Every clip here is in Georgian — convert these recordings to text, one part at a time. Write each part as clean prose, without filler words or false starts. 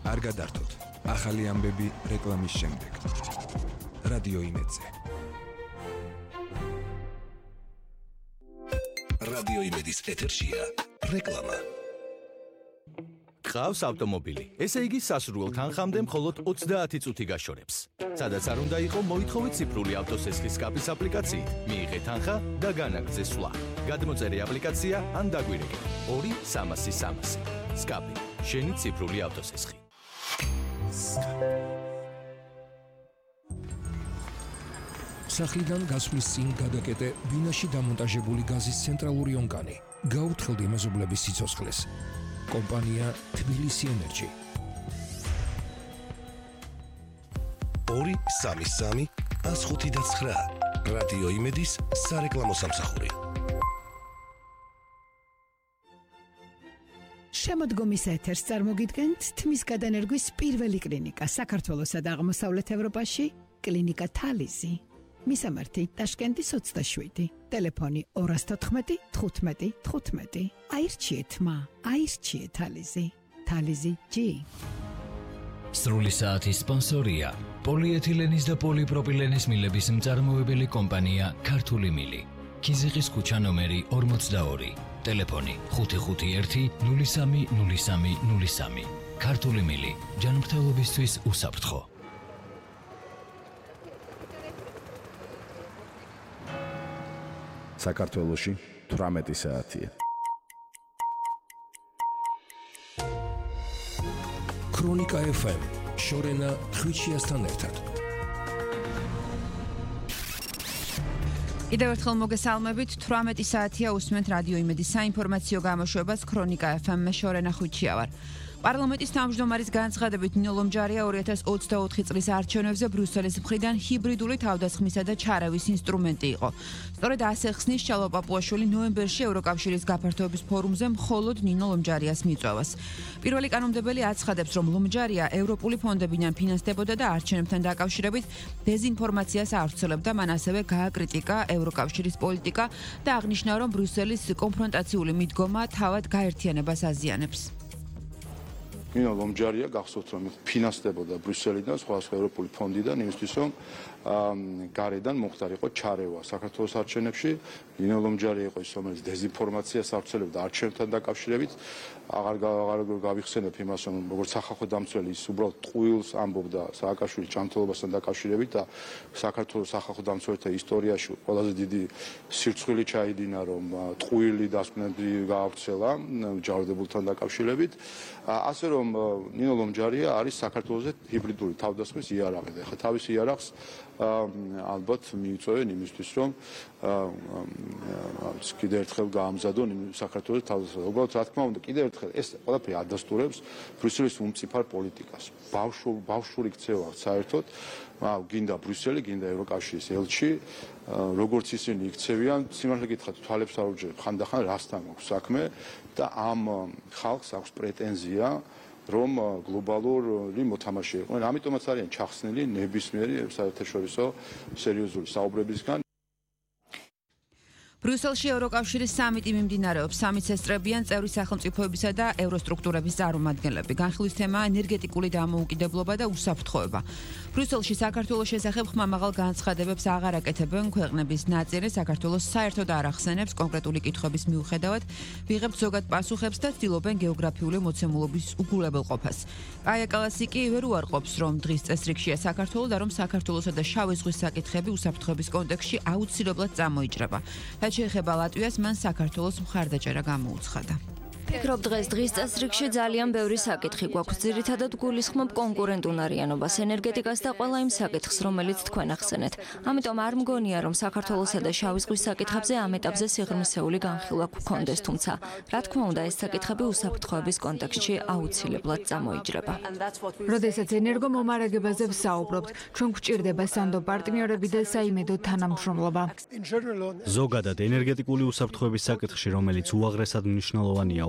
არ გადართოთ. ახალი ამბები რეკლამის შემდეგ. რადიო იმედზე. რადიო იმედის ეთერშია რეკლამა. ყავს ავტომობილი. ესე იგი სასურველ თანხამდე მხოლოდ 30 წუთი გაშორებს. სადაც არ უნდა იყო, მოითხოვეთ ციფრული ავტოსესხის სკაფის აპლიკაციით. მიიღეთ თანხა და განაგრძე სვლა. გადმოწერე აპლიკაცია ან დაგვირეკე 2-300-300. სკაფი, შენი ციფრული ავტოსესხი. სახლიდან გასვლის წინ გადაკეტე ბინაში დამონტაჟებული გაზის ცენტრალური ონკანი. გაუთხილდი მეზობლების სიცოცხლეს. კომპანია თბილისი ენერჯი. 2-3-3-105-9 რადიო იმედის სარეკლამო სამსახური. შემოდგომის ეთერს წარმოგიდგენთ თმის გადანერგვის პირველი კლინიკა საქართველოსა და აღმოსავლეთ ევროპაში, კლინიკა თალიზი. მისამართი ტაშკენტის 27, ტელეფონი 214 15 15. აირჩიეთ მა, აირჩიეთ თალიზი. თალიზი G. სრული საათის სპონსორია პოლიეთილენის და პოლიპროპილენის მილების მწარმოებელი კომპანია ქართული მილი. ქიზიყის ქუჩა ნომერი 42, ტელეფონი 551 03 03 03. ქართული მილი, ჯანმრთელობისთვის უსაფრთხო. საქართველოში 18 საათია. ქრონიკა FM, შორენა ხვიჩიასთან ერთად. კიდევ ერთხელ მოგესალმებით, 18 საათია უსმენთ რადიო იმედის საინფორმაციო გამოშვებას ქრონიკა FM-მე შორენა ხვიჩია ვარ. პარლამენტის თავმჯდომარის განცხადებით ნინო ლომჯარია 2024 წლის არჩევნებზე ბრიუსელის მხრიდან ჰიბრიდული თავდასხმისა და ჩარევის ინსტრუმენტი იყო. სწორედ ასე ხსნის შალვა პაპუაშვილი ნოემბერში ევროკავშირის გაფართოების ფორუმზე მხოლოდ ნინო ლომჯარიას მიწვევას. პირველი კანონმდებელი აცხადებს, რომ ლომჯარია ევროპული ფონდებიდან ფინანსდებოდა და არჩევნებთან დაკავშირებით დეზინფორმაციას ავრცელებდა. მან ასევე გააკრიტიკა ევროკავშირის პოლიტიკა და აღნიშნა, რომ ბრიუსელის კონფრონტაციული მიდგომა თავად გაერთიანებას აზიანებს. ნინო ლომჯარია გახსოვთ, რომ ფინანსდებოდა ბრიუსელიდან სხვა ევროპული ფონდიდან იმისთვის, რომ გარედან მომხდარიყო ჩარევა საქართველოს არჩევნებში. ნინო ლომჯარია იყო ის, რომელიც დეზინფორმაციას ავრცელებდა არჩევნებთან დაკავშირებით. აღარ გავიხსენებ იმას, რომ როგორც სახალხო დამცველი ის უბრალოდ ტყუილს ამბობდა სააკაშვილის ჯანმრთელობასთან დაკავშირებით და საქართველოს სახალხო დამცველთა ისტორიაში ყველაზე დიდი სირცხვილი ჩაიდინა, რომ ტყუილი დასკვნები გაავრცელა ჯარდებულთან დაკავშირებით. ასე რომ ნინო ლომჯარია არის საქართველოს ჰიბრიდული თავდასხმის იარაღი. ხა თავის იარაღს ალბათ მიიწვევენ იმისთვის, რომ კიდევ ერთხელ გაამზადონ საქართველოს თავდასხმა. უბრალოდ რა თქმა უნდა, კიდევ ერთხელ ეს ყველაფერი ადასტურებს ბრიუსელის უმწიფარ პოლიტიკას. ბავშვური ქცევა საერთოდ, გინდა ბრიუსელი, გინდა ევროკავშირის ელჩი, როგორც ისინი იქცევიან, სიმართლე გითხრათ, თვალებს არ უჯერებ ხანდახან რასთან აქვს საქმე და ამ ხალხს აქვს პრეტენზია, რომ გლობალური მოთამაშე იყვნენ. ამიტომაც არიან ჩახსნილი ნებისმიერი საერთაშორისო სერიოზული საუბრებისგან. ბრიუსელში ევროკავშირის სამიტი მიმდინარეობს. სამიტს ესწრებიან წევრი სახელმწიფოებისა და ევროსტრუქტურების წარმომადგენლები. განხილვის თემაა ენერგეტიკული დამოუკიდებლობა და უსაფრთხოება. ბრიუსელში საქართველოს შესახებ ხმამაღალ განცხადებებს აღარ აკეთებენ ქვეყნების ნაწილი. საქართველოს საერთოდ არ ახსენებს კონკრეტული კითხვების მიუხედავად, ვიღებთ ზოგად პასუხებს და ცდილობენ გეოგრაფიული მოცემულობის უგულებელყოფას. კაია კალასი კი ვერ უარყოფს, რომ დღის წესრიგშია საქართველო და რომ საქართველოსა და შავი ზღვის საკითხები უსაფრთხოების კონტექსტში აუცილებლად წამოიჭრება. შეეხება ლატვიას, მან საქართველოს მხარდაჭერა გამოუცხადა. ფიქრობ დღის წესრიგში ძალიან ბევრი საკითხი გვაქვს. ძირითადად გულისხმობ კონკურენტუნარიანობას, ენერგეტიკას და ყველა იმ საკითხს, რომელიც თქვენ ახსენეთ. ამიტომ არ მგონია, რომ საქართველოსა და შავი ზღვის საკითხებზე ამ ეტაპზე სიღრმისეული განხილვა გქონდეს, თუმცა, რა თქმა უნდა, ეს საკითხები უსაფრთხოების კონტექსტში აუცილებლად წამოიჭრება. როდესაც ენერგომომარაგებაზე ვსაუბრობთ, ჩვენ გვჭირდება სანდო პარტნიორები და საიმედო თანამშრომლობა. ზოგადად ენერგეტიკული უსაფრთხოების საკითხში, რომელიც უაღრესად მნიშვნელოვანია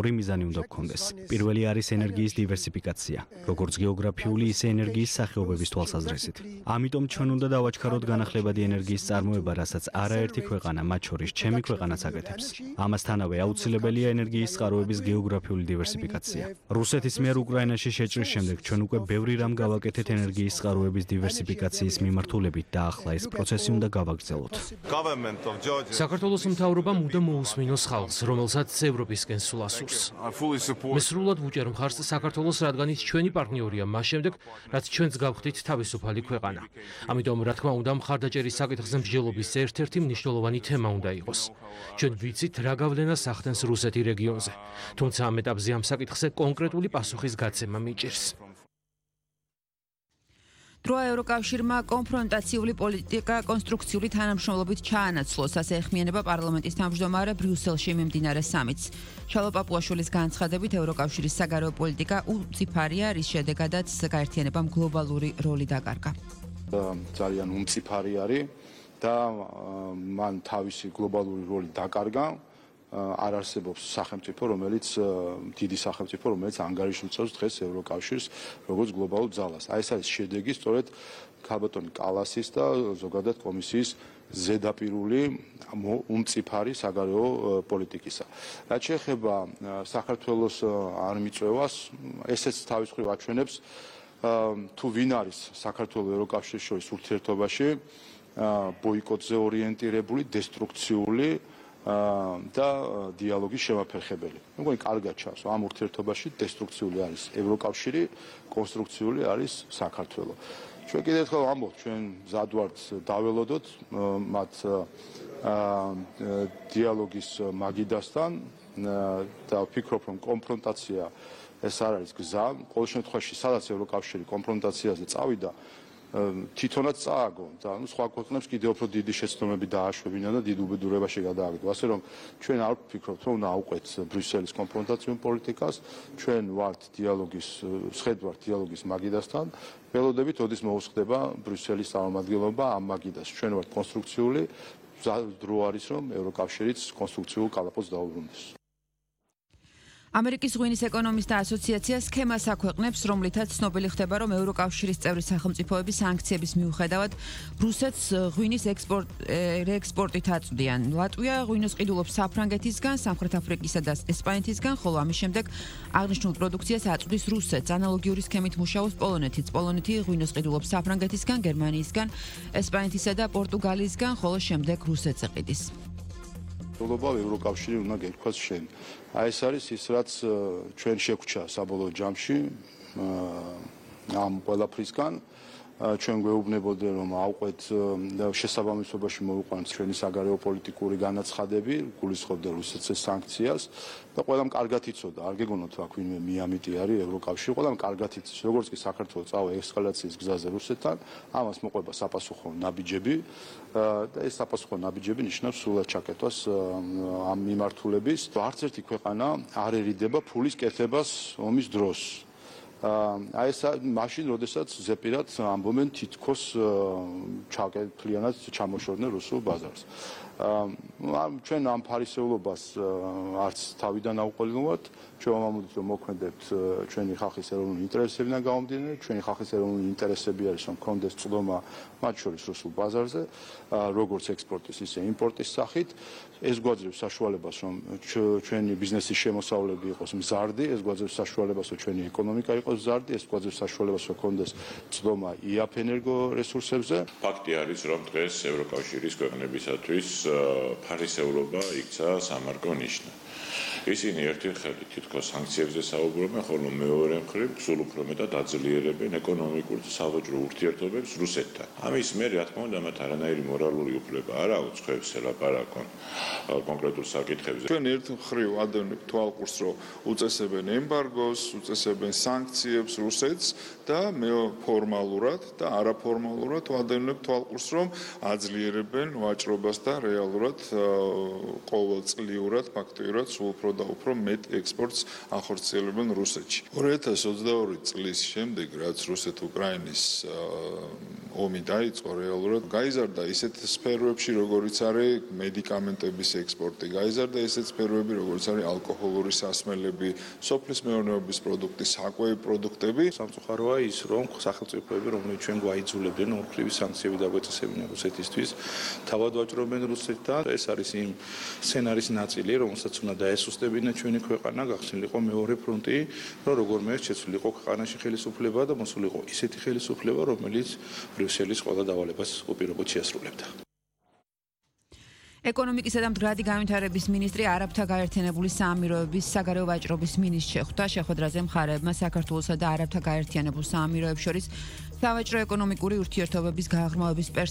ორი მიზანი უნდა გქონდეს. პირველი არის ენერგიის დივერსიფიკაცია, როგორც გეოგრაფიული, ისე ენერგიის სახეობების თვალსაზრისით. ამიტომ ჩვენ უნდა დავაჩქაროთ განახლებადი ენერგიის წარმოება, რასაც არაერთი ქვეყანა, მათ შორის ჩემი ქვეყანაც აკეთებს. ამასთანავე აუცილებელია ენერგიის წყაროების გეოგრაფიული დივერსიფიკაცია. რუსეთის მიერ უკრაინაში შეჭრის შემდეგ ჩვენ უკვე ბევრი რამ გავაკეთეთ ენერგიის წყაროების დივერსიფიკაციის მიმართულებით და ახლა ეს პროცესი უნდა გავაგრძელოთ. საქართველოს მთავრობა მუდამ მოусმინოს ხალხს, რომელსაც ევროპისკენ სულ ასურს. მე სრულად ვუჭერ მხარს საქართველოს, რადგან ის ჩვენი პარტნიორია მას შემდეგ, რაც ჩვენც გავხდით თავისუფალი ქვეყანა. ამიტომ რა თქმა უნდა მხარდაჭერის საკითხზე მსჯელობის ერთ-ერთი მნიშვნელოვანი თემა უნდა იყოს. ჩვენ ვიცით რა გავლენას ახდენს რუსეთი რეგიონზე, თუმცა ამ ეტაპზე ამ საკითხზე კონკრეტული პასუხის გაცემა მიჭირს. დროა ევროკავშირმა კონფრონტაციული პოლიტიკა კონსტრუქციული თანამშრომლობით ჩაანაცვლოს, ასე ეხმიანება პარლამენტის თავმჯდომარე ბრიუსელში მიმდინარე სამიტს. შალო პაპუაშვილის განცხადებით ევროკავშირის საგარეო პოლიტიკა უწიფარია, რის შედეგადაც გაერთიანებამ გლობალური როლი დაკარგა. ძალიან უმწიფარი არის და მან თავისი გლობალური როლი დაკარგა. არ არსებობს სახელმწიფო, დიდი სახელმწიფო, რომელიც ანგარიშუწევს დღეს ევროკავშირს როგორც გლობალურ ძალას. ეს არის შედეგი სწორედ ქალბატონი კალასის და ზოგადად კომისიის ზედაპირული უმწიფარი საგარეო პოლიტიკისა. რაც შეეხება საქართველოს არ მიწვევას, ესეც თავის მხრივ აჩვენებს თუ ვინ არის საქართველოს ევროკავშირის შორის ურთიერთობაში ბოიკოტზე ორიენტირებული, დესტრუქციული და დიალოგის შემაფერხებელი. მე მგონი კარგად ჩანს, ამ ურთიერთობაში დესტრუქციული არის ევროკავშირი, კონსტრუქციული არის საქართველო. ჩვენ კიდევ ერთხელ ვამბობთ, ჩვენ მზად ვართ დაველოდოთ მათ დიალოგის მაგიდასთან და ვფიქრობ, რომ კონფრონტაცია ეს არ არის გზა. ყოველ შემთხვევაში, სადაც ევროკავშირი კონფრონტაციაზე წავიდა, თვითონაც წააგო და სხვა ქვეყნებს კიდევ უფრო დიდი შეცდომები დააშვებინა და დიდ უბედურებაში გადააგდო. ასე რომ ჩვენ არ ვფიქრობთ, რომ უნდა ავყვეთ ბრიუსელის კონფრონტაციულ პოლიტიკას, ჩვენ ვართ დიალოგის მაგიდასთან. ველოდებით ოდის მოუხდება ბრიუსელის წარმომადგენლობა ამ მაგიდას. ჩვენ ვართ კონსტრუქციული, დრო არის რომ ევროკავშირიც კონსტრუქციულ კალაპოტს დაუბრუნდეს. ამერიკის ღვინის ეკონომისტთა ასოციაცია სქემას აქვეყნებს, რომლითაც ცნობილი ხდება, რომ ევროკავშირის წევრი სახელმწიფოები სანქციების მიუხედავად რუსეთს ღვინის რეექსპორტით აწვდიან. ლატვია ღვინოს ყიდულობს საფრანგეთისგან, სამხრეთ აფრიკისა და ესპანეთისგან, ხოლო ამის შემდეგ აღნიშნულ პროდუქციას აწვდის რუსეთს. ანალოგიური სქემით მუშაობს პოლონეთიც. პოლონეთი ღვინოს ყიდულობს საფრანგეთისგან, გერმანიისგან, ესპანეთისა და პორტუგალიისგან, ხოლო შემდეგ რუსეთს ეყიდის. გლობალ ევროკავშირი უნდა გეკითხვას შენ. ეს არის ის, რაც ჩვენ შეგვჭა საბოლოო ჯამში ამ ყველაფრისგან. ჩვენ გვეუბნებოდნენ, რომ ავყვეთ შესაბამისობაში მოვიყვანოთ ჩვენი საგარეო პოლიტიკური განაცხადები, გულისხმობდა რუსეთს სანქციას და ყველამ კარგად იცოდა, არ გეგონოთ აქ ვინმე მიამიტი არის ევროკავშირი, ყველამ კარგად იცის, როგორც კი საქართველო წავა ესკალაციის გზაზე რუსეთთან, ამას მოყვება საპასუხო ნაბიჯები და ეს საპასუხო ნაბიჯები ნიშნავს სრულად ჩაკეტვას ამ მიმართულების. არც ერთი ქვეყანა არ ერიდება ფულის კეთებას ომის დროს. ეს მაშინ, როდესაც ზეპირად ამბობენ თითქოს ჩაკეტლიანად ჩამოშორდნენ რუსულ ბაზარს. ჩვენ ამ ფარისეულობას არც თავიდან აუყოლინებთ, ჩვენ ვამბობთ, რომ მოქმედებთ ჩვენი ხალხის ეროვნული ინტერესებიდან გამომდინარე, ჩვენი ხალხის ეროვნული ინტერესები არის, რომ კონდეს წვდომა მათ შორის რუსულ ბაზარზე, როგორც ექსპორტის, ისე იმპორტის სახით. ეს გვაძლევს საშუალებას, რომ ჩვენი ბიზნესის შემოსავლები იყოს მზარდი, ეს გვაძლევს საშუალებას, რომ ჩვენი ეკონომიკა იყოს მზარდი, ეს გვაძლევს საშუალებას, რომ კონდეს წვდომა იაფ ენერგორესურსებზე. ფაქტი არის, რომ დღეს ევროკავშირის ქვეყნებისათვის ფარისეულობა იქცა სამარკო ნიშნა. ისინი ერთი ხელით თითქოს სანქციებზე საუბრობენ, ხოლო მეორე მხრივ სულ უფრო მეტად აძლიერებენ ეკონომიკურ და სავაჭრო ურთიერთობებს რუსეთთან. ამის მერე, რა თქმა უნდა, მათ არანაირი მორალური უფლება არ აქვს ხევს ელაპარაკონ კონკრეტულ საკითხებზე. ჩვენ ერთ მხრივ ადევნებთ თვალყურს, რომ უწესებენ ემბარგოს, უწესებენ სანქციებს რუსეთს და მე ფორმალურად და არაფორმალურად ვადევნებთ თვალყურს, რომ აძლიერებენ ვაჭრობას და რეალურად ყოველწლიურად ფაქტიურად სულ უფრო და უფრო მეტ ექსპორტს ახორციელებენ რუსეთში. 2022 წლის შემდეგ, რაც რუსეთ-უკრაინის ომი დაიწყო, რეალურად გაიზარდა ისეთ სფეროებში, როგორიც არის მედიკამენტების ექსპორტი, გაიზარდა ისეთ სფეროები, როგორიც არის ალკოჰოლური სასმელები, სოფლის მეურნეობის პროდუქტი, საკვები პროდუქტები. სამწუხაროა ის, რომ სახელმწიფოები, რომლებიც ჩვენ გვაიძულებდნენ ორხრივი სანქციები დაგვეწესებინა რუსეთისთვის, თავად ვაჭრობენ რუსეთთან. ეს არის იმ სცენარის ნაწილი, რომელსაც უნდა დაესუსტებინა ჩვენი ქვეყანა, გახსნილიყო მეორე ფრონტი, რომ როგორმე შეცვლილიყო ქვეყანაში ხელისუფლება და მოსულიყო ისეთი ხელისუფლება, რომელიც ბრიუსელის ყველა დავალებას უპირობოდ შეასრულებდა. ეკონომიკისა და მდგრადი განვითარების მინისტრი არაბთა გაერთიანებული საამიროების საგარეო ვაჭრობის მინისტრს შეხვდა. შეხვედრაზე მხარეებმა საქართველოსა და არაბთა გაერთიანებულ საამიროებს შორის სავაჭრო ეკონომიკური ურთიერთობების გააღრმავების